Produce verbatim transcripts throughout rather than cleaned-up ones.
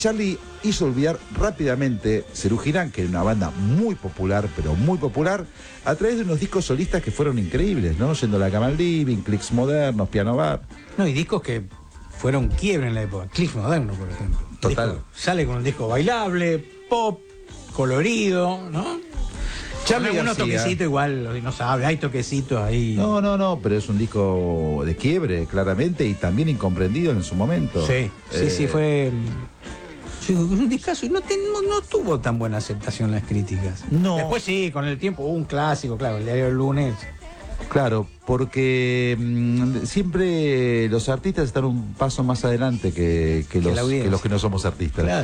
Charlie hizo olvidar rápidamente Serú Girán, que era una banda muy popular, pero muy popular, a través de unos discos solistas que fueron increíbles, ¿no? Yendo a la cama al living, Clics Modernos, Piano Bar. No, y discos que fueron quiebre en la época. Clics Modernos, por ejemplo. Total. Disco, sale con un disco bailable, pop, colorido, ¿no? Charlie con algunos toquecitos igual, no sabe, hay toquecitos ahí. No, no, no, pero es un disco de quiebre, claramente, y también incomprendido en su momento. Sí, sí, eh... sí, fue... Sí, un discazo, y no, no, no tuvo tan buena aceptación las críticas. No. Después sí, con el tiempo hubo un clásico, claro, el diario del lunes. Claro, porque mmm, siempre los artistas están un paso más adelante que, que, los, que los que no somos artistas. Claro.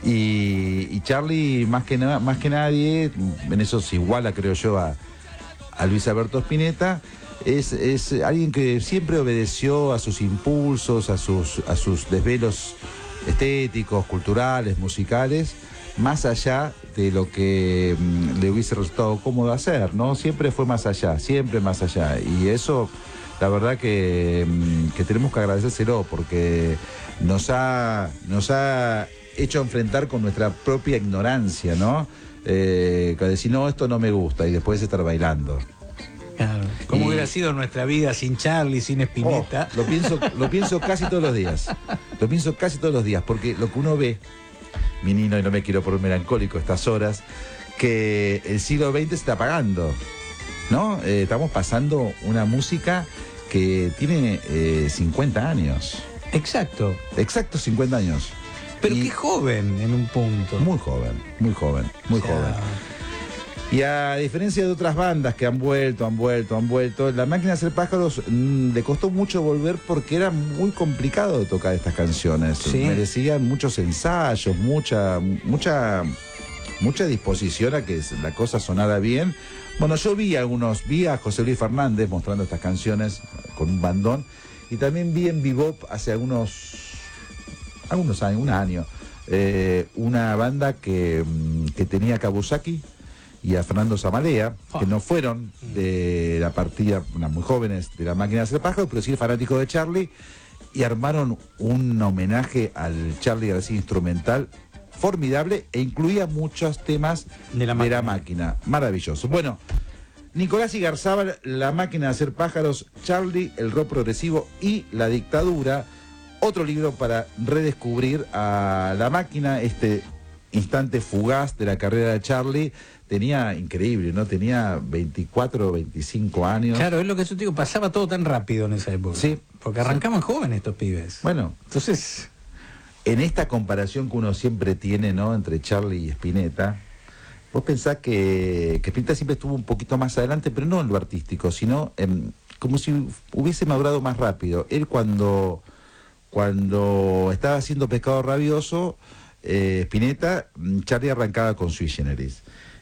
Y, y Charlie, más que, na, más que nadie, en eso se iguala, creo yo, a, a Luis Alberto Spinetta, es, es alguien que siempre obedeció a sus impulsos, a sus, a sus desvelos estéticos, culturales, musicales, más allá de lo que mmm, le hubiese resultado cómodo hacer, ¿no? Siempre fue más allá, siempre más allá. Y eso, la verdad que, mmm, que tenemos que agradecérselo, porque nos ha, nos ha hecho enfrentar con nuestra propia ignorancia, ¿no? Eh, que decir, no, esto no me gusta, y después estar bailando. Claro. ¿Cómo y... hubiera sido nuestra vida sin Charlie, sin Spinetta? Oh, lo pienso, lo pienso casi todos los días. Lo pienso casi todos los días, porque lo que uno ve, mi Nino, y no me quiero poner melancólico estas horas, que el siglo veinte se está apagando, ¿no? Eh, estamos pasando una música que tiene eh, cincuenta años. Exacto. Exacto, cincuenta años. Pero y... qué joven en un punto. Muy joven, muy joven, muy o sea... joven. Y a diferencia de otras bandas que han vuelto, han vuelto, han vuelto, La Máquina de Hacer Pájaros mmm, le costó mucho volver porque era muy complicado de tocar estas canciones. ¿Sí? Merecían muchos ensayos, mucha, mucha, mucha disposición a que la cosa sonara bien. Bueno, yo vi algunos, vi a José Luis Fernández mostrando estas canciones con un bandón, y también vi en Bebop hace algunos, algunos años, un año, eh, una banda que, que tenía a Kabusaki y a Fernando Zamalea, que no fueron de la partida, unas muy jóvenes, de La Máquina de Hacer Pájaros, pero sí fanáticos de Charlie, y armaron un homenaje al Charlie García instrumental formidable, e incluía muchos temas de la, de la máquina. Maravilloso. Bueno, Nicolás Igarzábal, La Máquina de Hacer Pájaros, Charlie, el rock progresivo y la dictadura. Otro libro para redescubrir a La Máquina, este instante fugaz de la carrera de Charlie. Tenía, increíble, ¿no? Tenía veinticuatro, veinticinco años. Claro, es lo que yo te digo, pasaba todo tan rápido en esa época. Sí. Porque arrancaban sí. jóvenes estos pibes. Bueno, entonces, en esta comparación que uno siempre tiene, ¿no?, entre Charlie y Spinetta, vos pensás que, que Spinetta siempre estuvo un poquito más adelante, pero no en lo artístico, sino en, como si hubiese madurado más rápido. Él cuando, cuando estaba haciendo Pescado Rabioso, eh, Spinetta, Charlie arrancaba con Sui Generis.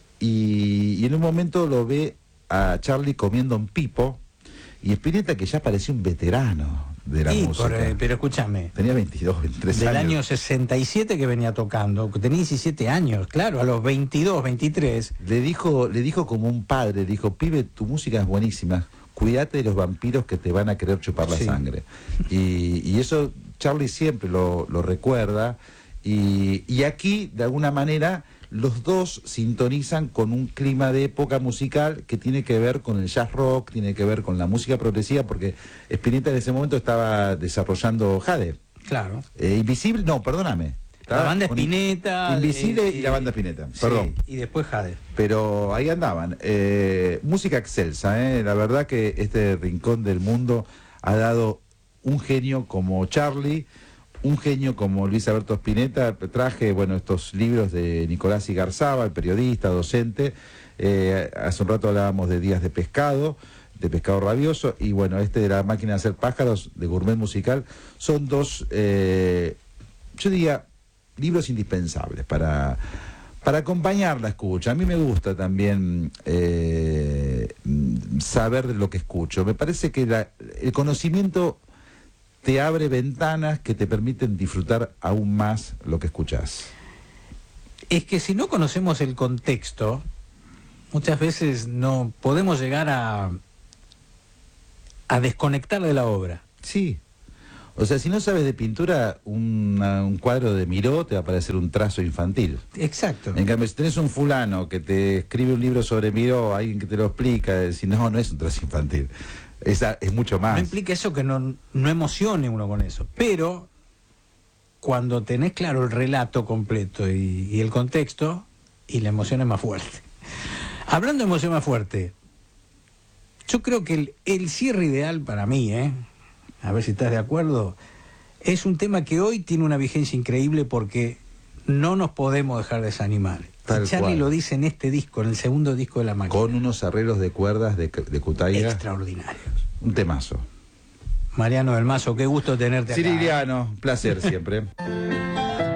Y, y en un momento lo ve a Charlie comiendo un pipo, y Spinetta, que ya parecía un veterano de la sí, música. Por, eh, pero escúchame. Tenía veintidós, veintitrés del años. Del año sesenta y siete que venía tocando, que tenía diecisiete años, claro, a los veintidós, veintitrés. Le dijo, le dijo como un padre, le dijo, pibe, tu música es buenísima, cuídate de los vampiros que te van a querer chupar la sí. sangre. Y, y eso Charlie siempre lo, lo recuerda, y, y aquí, de alguna manera, los dos sintonizan con un clima de época musical que tiene que ver con el jazz rock, tiene que ver con la música progresiva, porque Spinetta en ese momento estaba desarrollando Jade. Claro. Eh, Invisible, no, perdóname. La banda Spinetta. Invisible eh, y la banda Spinetta, sí, perdón. Y después Jade. Pero ahí andaban. Eh, música excelsa, eh. La verdad que este rincón del mundo ha dado un genio como Charlie, un genio como Luis Alberto Spinetta. Traje, bueno, estos libros de Nicolás Igarzábal, periodista, docente. Eh, hace un rato hablábamos de Días de Pescado, de Pescado Rabioso, y bueno, este de La Máquina de Hacer Pájaros, de Gourmet Musical. Son dos, eh, yo diría, libros indispensables para, para acompañar la escucha. A mí me gusta también eh, saber lo que escucho. Me parece que la, el conocimiento te abre ventanas que te permiten disfrutar aún más lo que escuchás. Es que si no conocemos el contexto, muchas veces no podemos llegar a, a desconectar de la obra. Sí. O sea, si no sabes de pintura, una, un cuadro de Miró te va a parecer un trazo infantil. Exacto. En cambio, si tenés un fulano que te escribe un libro sobre Miró, alguien que te lo explica, decís, no, no es un trazo infantil. Esa es mucho más. No implica eso que no, no emocione uno con eso. Pero cuando tenés claro el relato completo y, y el contexto, y la emoción es más fuerte. Hablando de emoción más fuerte, yo creo que el, el cierre ideal para mí, ¿eh? a ver si estás de acuerdo, es un tema que hoy tiene una vigencia increíble porque no nos podemos dejar desanimar. Tal y Charly cual. lo dice en este disco, en el segundo disco de La Máquina. Con unos arreglos de cuerdas de, de Cutaya. Extraordinarios. Un temazo. Mariano del Mazo, qué gusto tenerte acá. Ciriliano, placer siempre.